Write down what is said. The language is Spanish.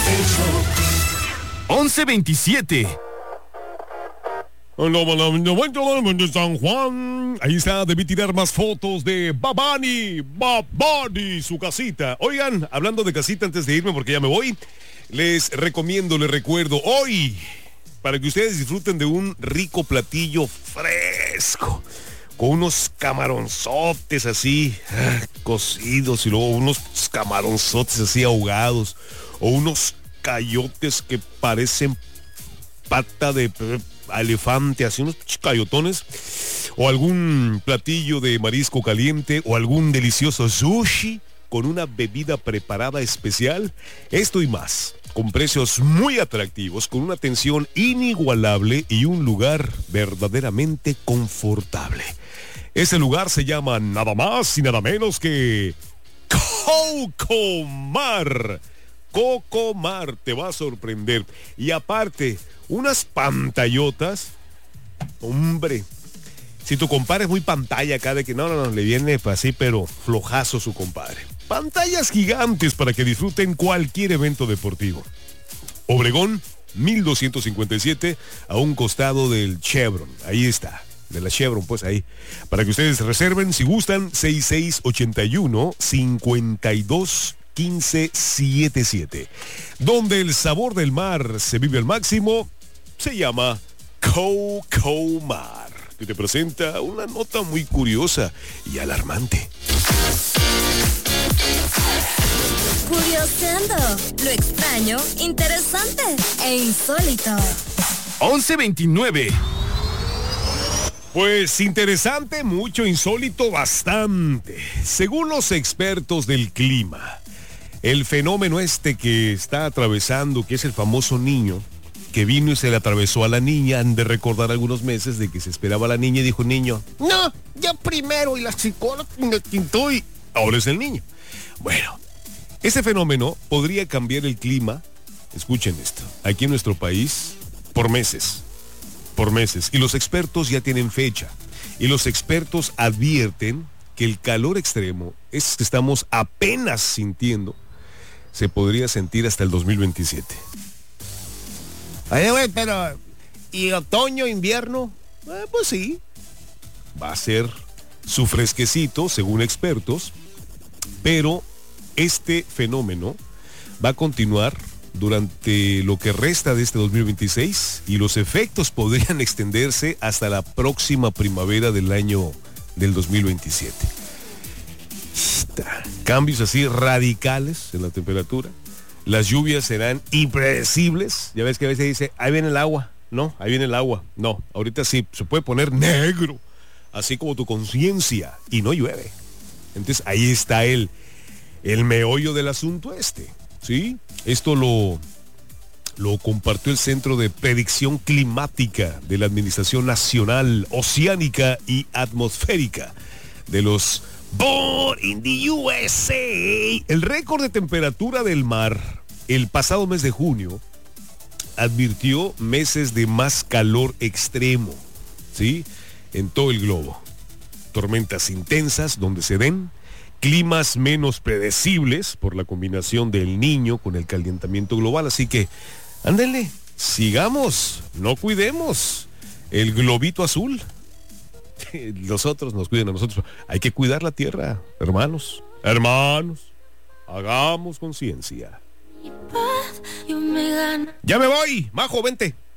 11:27. De San Juan. Ahí está, debí tirar más fotos de Babani, su casita. Oigan, hablando de casita antes de irme porque ya me voy, les recomiendo, les recuerdo, hoy, para que ustedes disfruten de un rico platillo fresco, con unos camaronzotes así, cocidos, y luego unos camaronzotes así ahogados, o unos cayotes que parecen pata de elefante, así unos cayotones, o algún platillo de marisco caliente, o algún delicioso sushi con una bebida preparada especial. Esto y más, con precios muy atractivos, con una atención inigualable y un lugar verdaderamente confortable. Ese lugar se llama nada más y nada menos que Cocomar. Cocomar, te va a sorprender. Y aparte, unas pantallotas, hombre, si tu compadre es muy pantalla acá de que no, le viene así, pero flojazo su compadre. Pantallas gigantes para que disfruten cualquier evento deportivo. Obregón, 1257, a un costado del Chevron. Ahí está, de la Chevron, pues ahí. Para que ustedes reserven, si gustan, 6681-521577. Donde el sabor del mar se vive al máximo, se llama Cocomar, que te presenta una nota muy curiosa y alarmante. Curioseando, lo extraño, interesante e insólito. 11:29. Pues interesante, mucho, insólito, bastante. Según los expertos del clima, el fenómeno este que está atravesando, que es el famoso Niño, que vino y se le atravesó a la niña, han de recordar algunos meses de que se esperaba a la niña y dijo niño, no, yo primero, y la psicóloga me quintó y ahora es el niño. Bueno, ese fenómeno podría cambiar el clima, escuchen esto, aquí en nuestro país, por meses. Y los expertos ya tienen fecha. Y los expertos advierten que el calor extremo, es que estamos apenas sintiendo, se podría sentir hasta el 2027. Ay, güey, pero, ¿y otoño, invierno? Pues sí. Va a ser su fresquecito, según expertos, pero este fenómeno va a continuar durante lo que resta de este 2026 y los efectos podrían extenderse hasta la próxima primavera del año del 2027. Cambios así radicales en la temperatura. Las lluvias serán impredecibles. Ya ves que a veces dice, ahí viene el agua. No, ahí viene el agua. No, ahorita sí, se puede poner negro, así como tu conciencia, y no llueve. Entonces ahí está el meollo del asunto este, ¿sí? Esto lo compartió el Centro de Predicción Climática de la Administración Nacional Oceánica y Atmosférica de los Born in the USA. El récord de temperatura del mar el pasado mes de junio advirtió meses de más calor extremo, ¿sí? En todo el globo. Tormentas intensas donde se den, climas menos predecibles por la combinación del Niño con el calentamiento global. Así que, ándenle, sigamos, no cuidemos el globito azul. Los otros nos cuidan a nosotros. Hay que cuidar la tierra, hermanos. Hagamos conciencia. Ya me voy, Majo, vente.